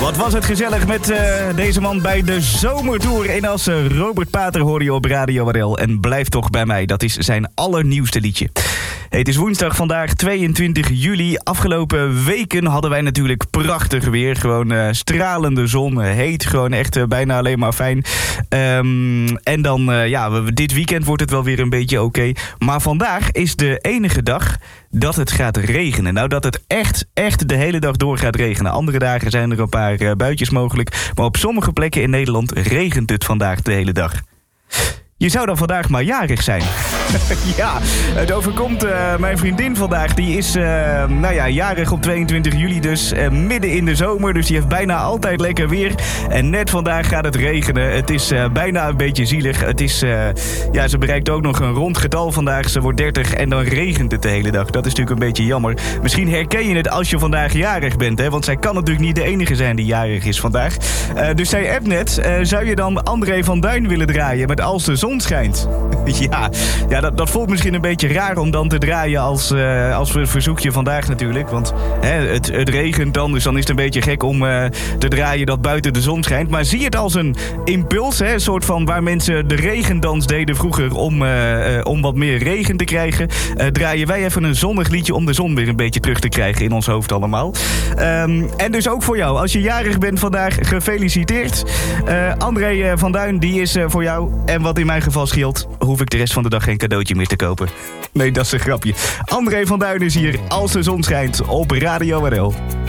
Wat was het gezellig met deze man bij de Zomertour in Assen. Robert Pater hoor je op Radio RL en Blijf toch bij mij. Dat is zijn allernieuwste liedje. Hey, het is woensdag vandaag 22 juli. Afgelopen weken hadden wij natuurlijk prachtig weer. Gewoon stralende zon, heet, gewoon echt bijna alleen maar fijn. En dan, dit weekend wordt het wel weer een beetje oké. Maar vandaag is de enige dag dat het gaat regenen. Nou, dat het echt de hele dag door gaat regenen. Andere dagen zijn er een paar buitjes mogelijk. Maar op sommige plekken in Nederland regent het vandaag de hele dag. Je zou dan vandaag maar jarig zijn. Ja, het overkomt mijn vriendin vandaag. Die is jarig op 22 juli, dus midden in de zomer. Dus die heeft bijna altijd lekker weer. En net vandaag gaat het regenen. Het is bijna een beetje zielig. Het is, ze bereikt ook nog een rond getal vandaag. Ze wordt 30 en dan regent het de hele dag. Dat is natuurlijk een beetje jammer. Misschien herken je het als je vandaag jarig bent, hè? Want zij kan natuurlijk niet de enige zijn die jarig is vandaag. Dus zij appt net, zou je dan André van Duin willen draaien met Als de zon schijnt? Ja, dat voelt misschien een beetje raar om dan te draaien als verzoekje vandaag natuurlijk. Want het regent dan, dus dan is het een beetje gek om te draaien dat buiten de zon schijnt. Maar zie het als een impuls, een soort van waar mensen de regendans deden vroeger om wat meer regen te krijgen. Draaien wij even een zonnig liedje om de zon weer een beetje terug te krijgen in ons hoofd allemaal. En dus ook voor jou, als je jarig bent vandaag, gefeliciteerd. André van Duin, die is voor jou. En wat in mijn geval scheelt, hoef ik de rest van de dag geen cadeautje meer te kopen. Nee, dat is een grapje. André van Duin is hier Als de zon schijnt op Radio RL.